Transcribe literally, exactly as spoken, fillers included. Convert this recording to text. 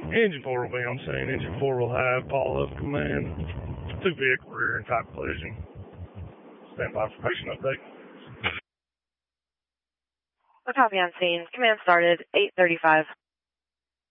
Engine four will be on scene. Engine four will have follow-up command. Two vehicle rear and type collision. Stand by for patient update. A copy on scene. Command started eight thirty-five.